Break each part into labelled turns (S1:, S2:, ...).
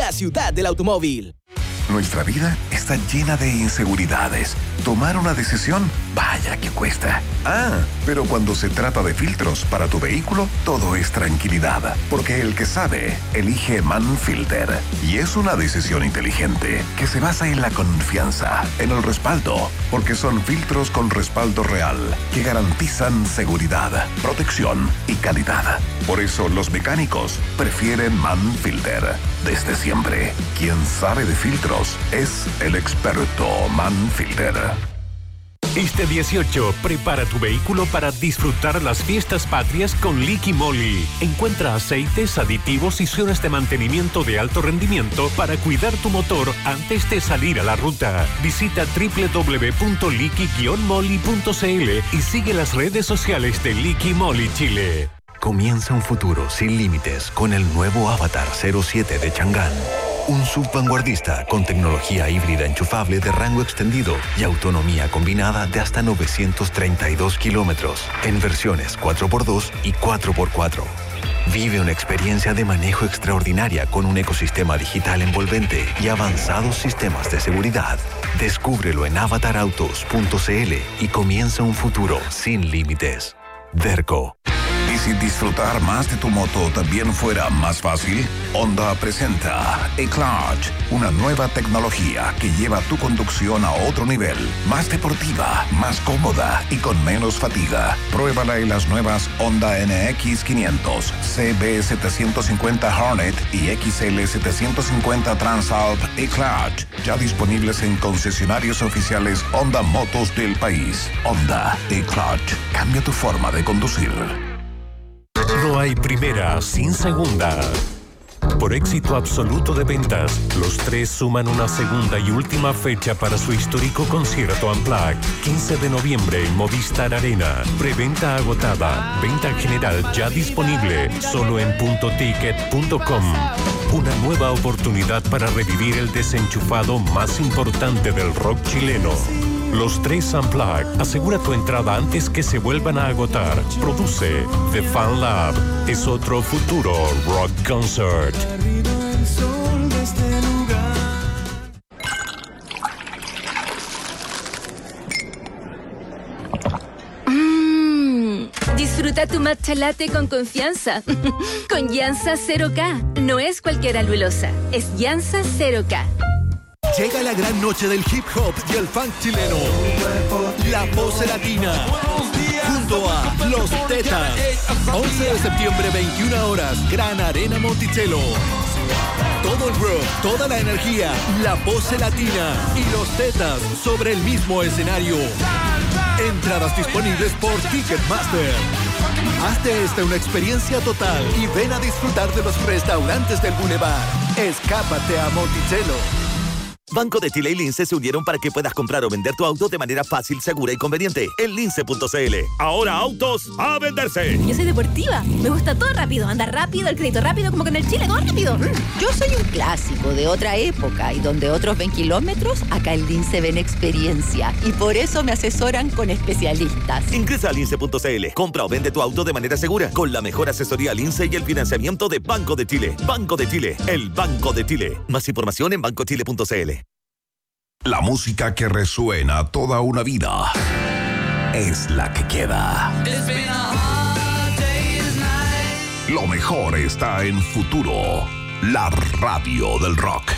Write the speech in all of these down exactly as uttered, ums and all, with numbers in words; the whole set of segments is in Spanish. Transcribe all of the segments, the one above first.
S1: la ciudad del automóvil.
S2: Nuestra vida está llena de inseguridades. Tomar una decisión, vaya que cuesta. Ah, pero cuando se trata de filtros para tu vehículo, todo es tranquilidad. Porque el que sabe, elige Manfilter. Y es una decisión inteligente que se basa en la confianza, en el respaldo. Porque son filtros con respaldo real que garantizan seguridad, protección y calidad. Por eso los mecánicos prefieren Manfilter. Desde siempre, quien sabe de filtros es el experto Manfilter.
S3: Este dieciocho, prepara tu vehículo para disfrutar las fiestas patrias con Liqui Moly. Encuentra aceites, aditivos y zonas de mantenimiento de alto rendimiento para cuidar tu motor antes de salir a la ruta. Visita doble u doble u doble u punto liqui guion moly punto c l y sigue las redes sociales de Liqui Moly Chile.
S4: Comienza un futuro sin límites con el nuevo Avatar cero siete de Chang'an. Un subvanguardista con tecnología híbrida enchufable de rango extendido y autonomía combinada de hasta novecientos treinta y dos kilómetros en versiones cuatro por dos y cuatro por cuatro. Vive una experiencia de manejo extraordinaria con un ecosistema digital envolvente y avanzados sistemas de seguridad. Descúbrelo en avatar autos punto c l y comienza un futuro sin límites. Derco.
S2: ¿Y si disfrutar más de tu moto también fuera más fácil? Honda presenta eClutch, una nueva tecnología que lleva tu conducción a otro nivel, más deportiva, más cómoda y con menos fatiga. Pruébala en las nuevas Honda N X quinientos, C B setecientos cincuenta Hornet y X L setecientos cincuenta Transalp eClutch, ya disponibles en concesionarios oficiales Honda Motos del país. Honda eClutch, cambia tu forma de conducir.
S3: No hay primera sin segunda. Por éxito absoluto de ventas, los tres suman una segunda y última fecha para su histórico concierto Unplugged. quince de noviembre en Movistar Arena. Preventa agotada. Venta general ya disponible. Solo en punto ticket punto com. Una nueva oportunidad para revivir el desenchufado más importante del rock chileno. Los tres Unplugged. Asegura tu entrada antes que se vuelvan a agotar. Produce The Fan Lab. Es otro futuro rock concert.
S5: Mmm, disfruta tu matcha latte con confianza. Con Yansa cero K. No es cualquier alulosa, es Yansa cero K.
S6: Llega la gran noche del hip hop y el funk chileno. La Pose Latina. Junto a Los Tetas. once de septiembre, veintiuna horas. Gran Arena Monticello. Todo el rock, toda la energía. La Pose Latina y Los Tetas sobre el mismo escenario. Entradas disponibles por Ticketmaster. Hazte esta una experiencia total y ven a disfrutar de los restaurantes del Boulevard. Escápate a Monticello.
S7: Banco de Chile y Lince se unieron para que puedas comprar o vender tu auto de manera fácil, segura y conveniente en lince punto c l. Ahora autos a venderse.
S8: Yo soy deportiva, me gusta todo rápido, andar rápido, el crédito rápido, como que en el Chile todo rápido.
S9: Yo soy un clásico de otra época y donde otros ven kilómetros, acá en Lince ven experiencia y por eso me asesoran con especialistas.
S7: Ingresa a lince punto c l, compra o vende tu auto de manera segura con la mejor asesoría Lince y el financiamiento de Banco de Chile. Banco de Chile, el Banco de Chile. Más información en banco chile punto c l.
S2: La música que resuena toda una vida es la que queda. Lo mejor está en Futuro, la radio del rock.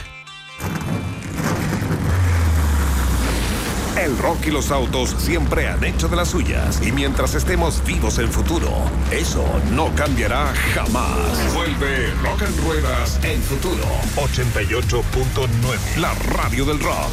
S2: El rock y los autos siempre han hecho de las suyas. Y mientras estemos vivos en Futuro, eso no cambiará jamás. Vuelve Rock and Ruedas en Futuro. ochenta y ocho punto nueve. La radio del rock.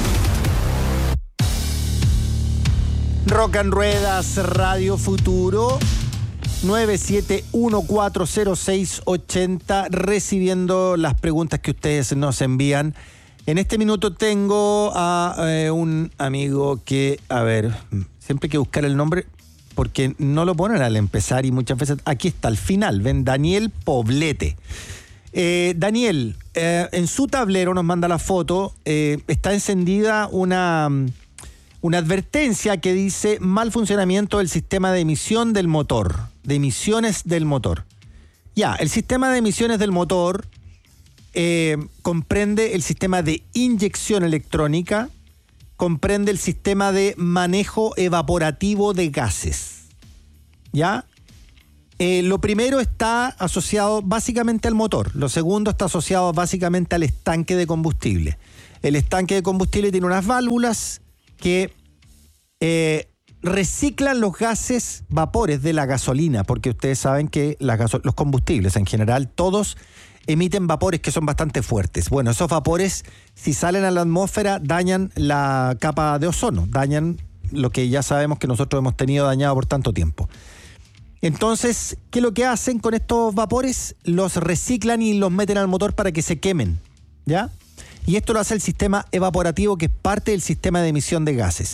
S10: Rock and Ruedas, Radio Futuro. nueve siete uno cuatro cero seis ocho cero. Recibiendo las preguntas que ustedes nos envían. En este minuto tengo a eh, un amigo que, a ver, siempre hay que buscar el nombre porque no lo ponen al empezar y muchas veces aquí está al final. Ven, Daniel Poblete. Eh, Daniel, eh, en su tablero nos manda la foto, eh, está encendida una, una advertencia que dice mal funcionamiento del sistema de emisión del motor, de emisiones del motor. Ya, el sistema de emisiones del motor eh, comprende el sistema de inyección electrónica, comprende el sistema de manejo evaporativo de gases. ¿Ya? Eh, lo primero está asociado básicamente al motor, lo segundo está asociado básicamente al estanque de combustible. El estanque de combustible tiene unas válvulas que eh, reciclan los gases vapores de la gasolina, porque ustedes saben que la gaso- los combustibles en general, todos emiten vapores que son bastante fuertes. Bueno, esos vapores, si salen a la atmósfera, dañan la capa de ozono, dañan lo que ya sabemos que nosotros hemos tenido dañado por tanto tiempo. Entonces, ¿qué es lo que hacen con estos vapores? Los reciclan y los meten al motor para que se quemen, ¿ya? Y esto lo hace el sistema evaporativo, que es parte del sistema de emisión de gases.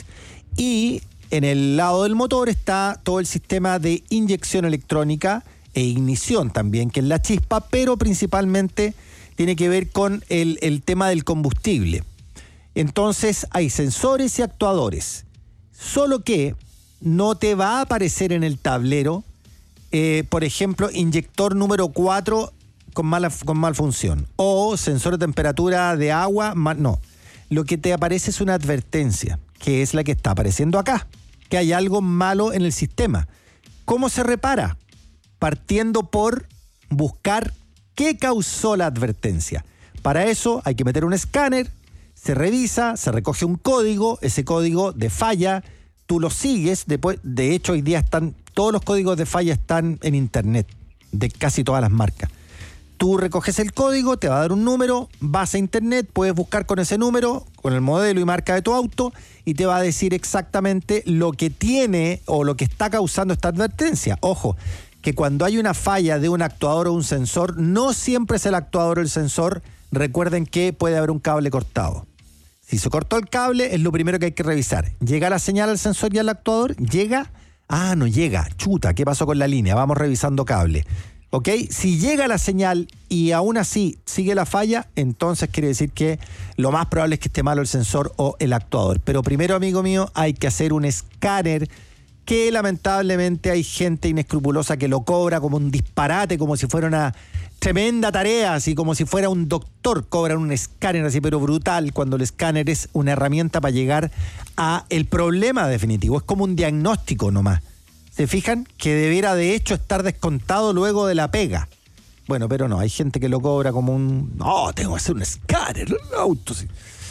S10: Y en el lado del motor está todo el sistema de inyección electrónica e ignición también, que es la chispa, pero principalmente tiene que ver con el, el tema del combustible. Entonces, hay sensores y actuadores. Solo que no te va a aparecer en el tablero, eh, por ejemplo, inyector número cuatro con mala, con mal función, o sensor de temperatura de agua, mal, no. Lo que te aparece es una advertencia, que es la que está apareciendo acá, que hay algo malo en el sistema. ¿Cómo se repara? Partiendo por buscar qué causó la advertencia. Para eso hay que meter un escáner, se revisa, se recoge un código, ese código de falla, tú lo sigues, después, de hecho hoy día están, todos los códigos de falla están en internet, de casi todas las marcas. Tú recoges el código, te va a dar un número, vas a internet, puedes buscar con ese número, con el modelo y marca de tu auto, y te va a decir exactamente lo que tiene o lo que está causando esta advertencia. Ojo, que cuando hay una falla de un actuador o un sensor, no siempre es el actuador o el sensor. Recuerden que puede haber un cable cortado. Si se cortó el cable, es lo primero que hay que revisar. ¿Llega la señal al sensor y al actuador? ¿Llega? Ah, no llega. Chuta, ¿qué pasó con la línea? Vamos revisando cable. ¿Ok? Si llega la señal y aún así sigue la falla, entonces quiere decir que lo más probable es que esté malo el sensor o el actuador. Pero primero, amigo mío, hay que hacer un escáner, que lamentablemente hay gente inescrupulosa que lo cobra como un disparate, como si fuera una tremenda tarea, así como si fuera un doctor, cobran un escáner así, pero brutal, cuando el escáner es una herramienta para llegar a el problema definitivo. Es como un diagnóstico nomás. ¿Se fijan? Que debiera de hecho estar descontado luego de la pega. Bueno, pero no, hay gente que lo cobra como un... No, tengo que hacer un escáner, un auto, sí.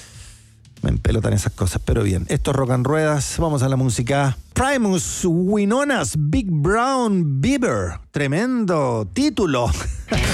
S10: Me empelotan esas cosas, pero bien. Esto es Rock and Ruedas, vamos a la música. Primus, Winona's Big Brown Beaver. Tremendo título.